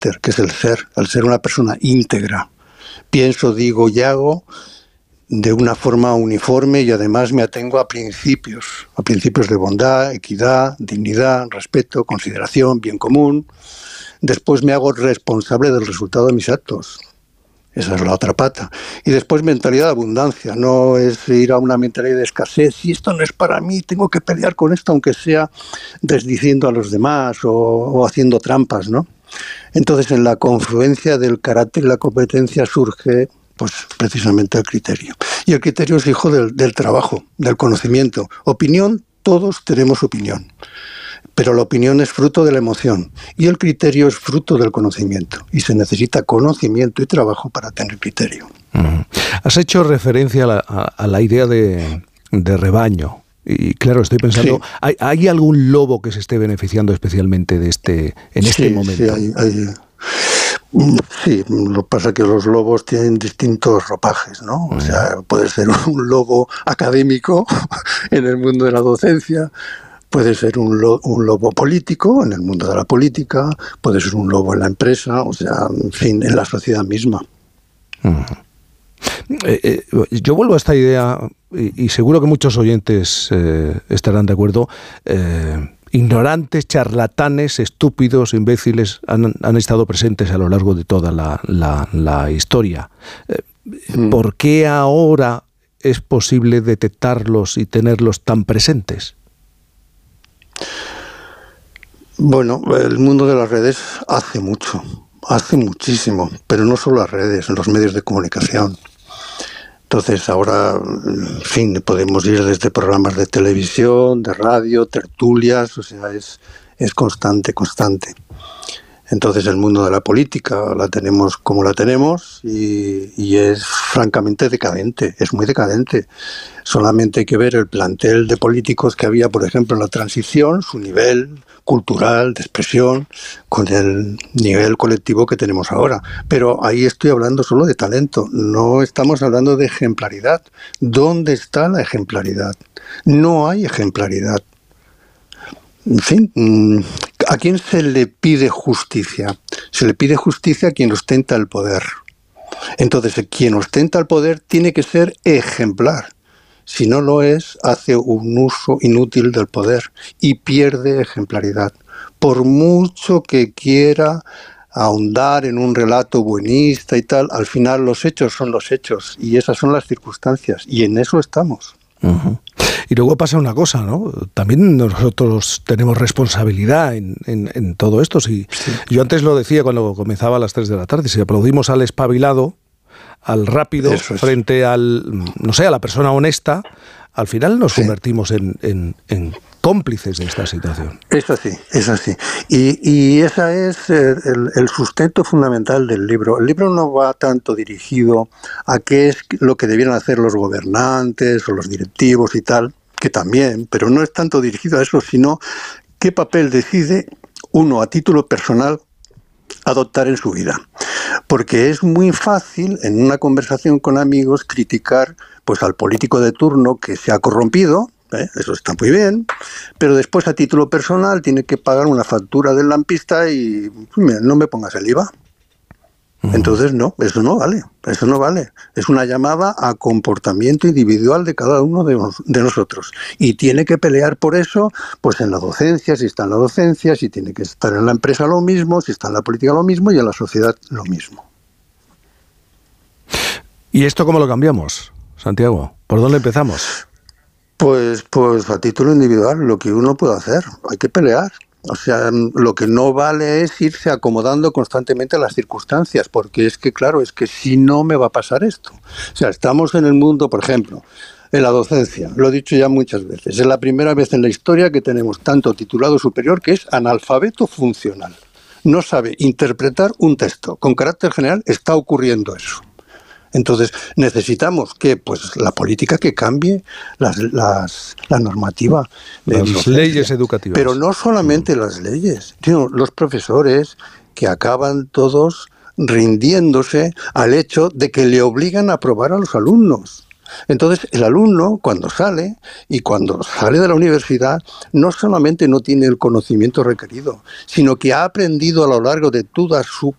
carácter, que es el ser una persona íntegra. Pienso, digo y hago de una forma uniforme y además me atengo a principios de bondad, equidad, dignidad, respeto, consideración, bien común. Después me hago responsable del resultado de mis actos. Esa es la otra pata. Y después mentalidad de abundancia, no es ir a una mentalidad de escasez. Si esto no es para mí, tengo que pelear con esto, aunque sea desdiciendo a los demás o haciendo trampas, ¿no? Entonces, en la confluencia del carácter y la competencia surge, pues, precisamente el criterio. Y el criterio es hijo del trabajo, del conocimiento. Opinión, todos tenemos opinión. Pero la opinión es fruto de la emoción y el criterio es fruto del conocimiento. Y se necesita conocimiento y trabajo para tener criterio. Has hecho referencia a la idea de rebaño. Y claro, estoy pensando, sí. ¿Hay algún lobo que se esté beneficiando especialmente de este momento? Sí, sí, lo que pasa es que los lobos tienen distintos ropajes, ¿no? O sea, puede ser un lobo académico en el mundo de la docencia, puede ser un lobo político en el mundo de la política, puede ser un lobo en la empresa, o sea, en fin, en la sociedad misma. Yo vuelvo a esta idea, y seguro que muchos oyentes estarán de acuerdo. Ignorantes, charlatanes, estúpidos, imbéciles han estado presentes a lo largo de toda la historia. ¿Por qué ahora es posible detectarlos y tenerlos tan presentes? Bueno, el mundo de las redes hace muchísimo, pero no solo las redes, los medios de comunicación. Entonces ahora, en fin, podemos ir desde programas de televisión, de radio, tertulias, o sea, es constante. Entonces el mundo de la política la tenemos como la tenemos y es francamente decadente, es muy decadente. Solamente hay que ver el plantel de políticos que había, por ejemplo, en la transición, su nivel cultural, de expresión, con el nivel colectivo que tenemos ahora. Pero ahí estoy hablando solo de talento, no estamos hablando de ejemplaridad. ¿Dónde está la ejemplaridad? No hay ejemplaridad. En fin, ¿a quién se le pide justicia? Se le pide justicia a quien ostenta el poder. Entonces, quien ostenta el poder tiene que ser ejemplar. Si no lo es, hace un uso inútil del poder y pierde ejemplaridad. Por mucho que quiera ahondar en un relato buenista y tal, al final los hechos son los hechos y esas son las circunstancias y en eso estamos. Uh-huh. Y luego pasa una cosa, ¿no? También nosotros tenemos responsabilidad en todo esto. Sí. Yo antes lo decía cuando comenzaba a las 3 de la tarde, si aplaudimos al espabilado, al rápido, frente al, no sé, a la persona honesta, al final nos convertimos en cómplices de esta situación. Es así. Y ese es el sustento fundamental del libro. El libro no va tanto dirigido a qué es lo que debieran hacer los gobernantes o los directivos y tal, que también, pero no es tanto dirigido a eso, sino qué papel decide uno a título personal adoptar en su vida. Porque es muy fácil en una conversación con amigos criticar pues al político de turno que se ha corrompido, eso está muy bien, pero después a título personal tiene que pagar una factura del lampista y no me pongas el IVA. Entonces no, eso no vale. Es una llamada a comportamiento individual de cada uno de nosotros. Y tiene que pelear por eso, pues en la docencia, si está en la docencia, si tiene que estar en la empresa lo mismo, si está en la política lo mismo y en la sociedad lo mismo. ¿Y esto cómo lo cambiamos, Santiago? ¿Por dónde empezamos? Pues a título individual, lo que uno puede hacer, hay que pelear. O sea, lo que no vale es irse acomodando constantemente a las circunstancias, porque es que, claro, es que si no me va a pasar esto. O sea, estamos en el mundo, por ejemplo, en la docencia, lo he dicho ya muchas veces, es la primera vez en la historia que tenemos tanto titulado superior que es analfabeto funcional. No sabe interpretar un texto. Con carácter general está ocurriendo eso. Entonces, necesitamos que pues la política que cambie la normativa de las leyes educativas. Pero no solamente las leyes, sino los profesores que acaban todos rindiéndose al hecho de que le obligan a aprobar a los alumnos. Entonces, el alumno, cuando sale de la universidad, no solamente no tiene el conocimiento requerido, sino que ha aprendido a lo largo de toda su